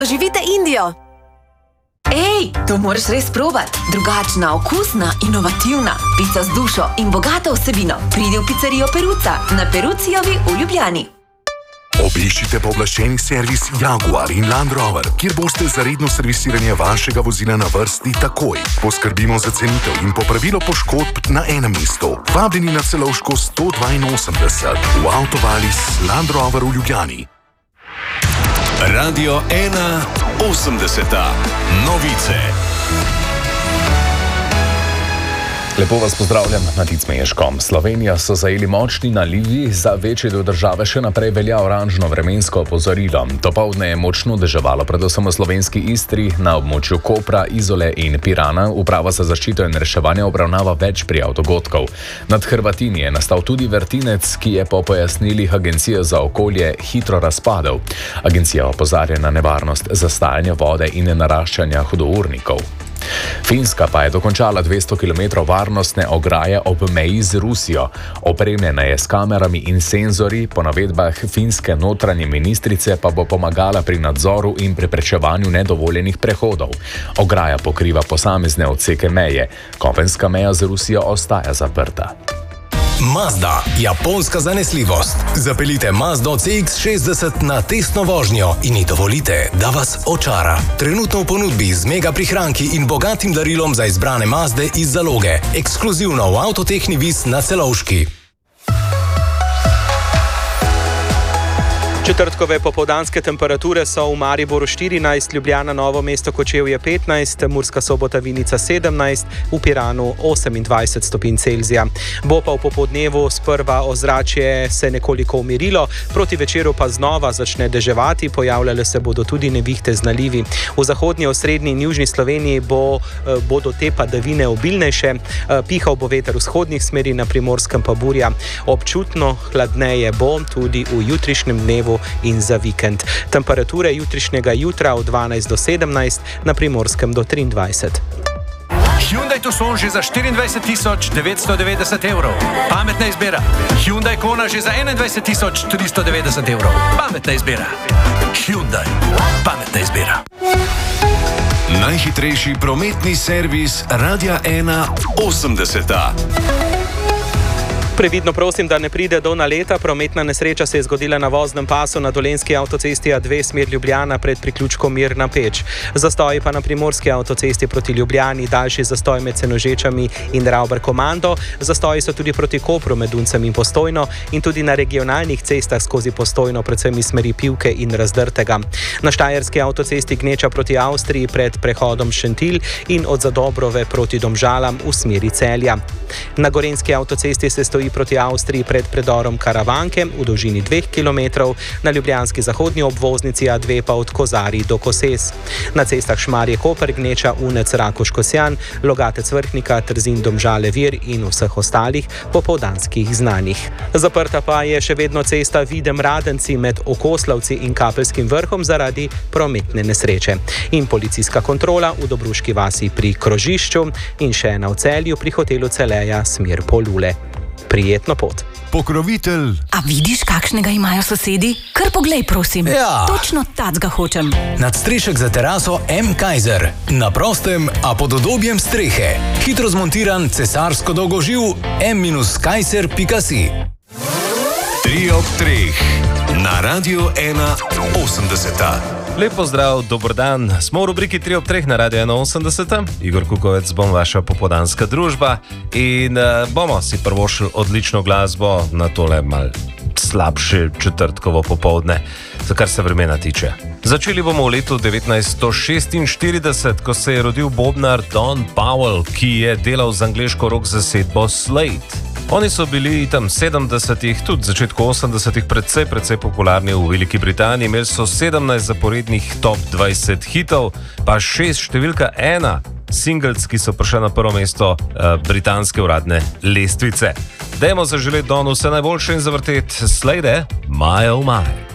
Živite Indijo! Ej, to moraš res probati. Drugačna, okusna, inovativna, pica z dušo in bogato vsebino. Pridi v pizzerijo Peruca na Perucijovi v Ljubljani. Obiščite pooblaščeni servis Jaguar in Land Rover, kjer boste za redno servisiranje vašega vozila na vrsti takoj. Poskrbimo za cenitev in popravilo poškodb na enem mestu. Vabljeni na Celovško 182 v Avtovalis Land Rover v Ljubljani. Radio 1 80. Novice. Lepo vas pozdravljam, Matic Meškom. Slovenijo so zajeli močni nalivi, za večji del države še naprej velja oranžno vremensko opozorilo. Dopoldne je močno deževalo, predvsem v slovenski Istri, na območju Kopra, Izole in Pirana. Uprava za zaščito in reševanje obravnava več prijav dogodkov. Nad Hrvatini je nastal tudi vrtinec, ki je po pojasnilih Agencije za okolje hitro razpadel. Agencija opozarja na nevarnost zastajanja vode in naraščanja hudournikov. Finska pa je dokončala 200 km varnostne ograje ob meji z Rusijo. Opremljena je s kamerami in senzori, po navedbah finske notranje ministrice pa bo pomagala pri nadzoru in preprečevanju nedovoljenih prehodov. Ograja pokriva posamezne odseke meje. Kopenska meja z Rusijo ostaja zaprta. Mazda, japonska zanesljivost. Zapeljite Mazdo CX-60 na testno vožnjo in ji dovolite, da vas očara. Trenutno v ponudbi z mega prihranki in bogatim darilom za izbrane Mazde iz zaloge. Ekskluzivno v Avtotehni Vis na Celovški. Četrtkove popoldanske temperature so v Mariboru 14, Ljubljana, Novo mesto, Kočevje 15, Murska Sobota, Vinica 17, v Piranu 28 stopinj Celzija. Bo pa v popoldnevu sprva ozračje se nekoliko umirilo, proti večeru pa znova začne deževati, pojavljale se bodo tudi nevihte z nalivi. V zahodnji, osrednji in južni Sloveniji bodo te padavine obilnejše, pihal bo veter vzhodnih smeri, na Primorskem pa burja. Občutno hladneje bo tudi v jutrišnjem dnevu in za vikend. Temperature jutrišnjega jutra od 12 do 17, na Primorskem do 23. Hyundai Tucson že za 24.990 evrov. Pametna izbira. Hyundai Kona že za 21.390 evrov. Pametna izbira. Hyundai. Pametna izbira. Najhitrejši prometni servis Radia 1 80. Previdno prosim, da ne pride do naleta. Prometna nesreča se je zgodila na voznem pasu na Dolenjski avtocesti A2 smer Ljubljana pred priključkom Mirna Peč. Zastoji pa na Primorski avtocesti proti Ljubljani, daljši zastoj med Senožečami in Ravbar Komando. Zastoji so tudi proti Kopru med Duncem in Postojno in tudi na regionalnih cestah skozi Postojno, predvsem iz smeri Pivke in Razdrtega. Na Štajerski avtocesti Gneča proti Avstriji pred prehodom Šentilj in od Zadobrove proti Domžalam v smeri Celja. Na Gorenjski avtocesti se stoji proti Avstriji pred predorom Karavanke v dolžini 2 km, na ljubljanski zahodnji obvoznici A2 pa od Kozarij do Koses. Na cestah Šmarje-Koper, Gneča, Unec, Rakoš-Kosjan, Logatec-Vrhnika, Trzin-Domžale-Vir in vseh ostalih popoldanskih znanjih. Zaprta pa je še vedno cesta Videm-Radenci med Okoslavci in Kapelskim Vrhom zaradi prometne nesreče. In policijska kontrola v Dobruški vasi pri Krožišču in še ena v Celju pri hotelu Celeja smer Polule. Prijetno pot. Pokrovitelj. A vidiš, kakšnega imajo sosedi? Kar poglej, prosim. Ja. Točno tacga hočem. Nadstrešek za teraso M. Kaiser. Na prostem, a pod udobjem strehe. Hitro zmontiran cesarsko dolgoživ m-kaiser.si. 3 ob 3. Na Radio 1 80. Lep pozdrav, dober dan. Smo v rubriki 3 ob 3 na Radio 180. Igor Kukovec bom vaša popoldanska družba in bomo si prvošli odlično glasbo na tole mal slabše četrtkovo popoldne, za kar se vremena tiče. Začeli bomo v letu 1946, ko se je rodil bobnar Don Powell, ki je delal z angleško rock zasedbo Slade. Oni so bili tam 70-ih, tudi začetku 80-ih precej popularni v Veliki Britaniji. Imeli so 17 zaporednih top 20 hitov, pa 6 številka 1 singles, ki so prišli na prvo mesto britanske uradne lestvice. Dajmo zaželeti Donu vse najboljše in zavrteti Slade, My Oh My.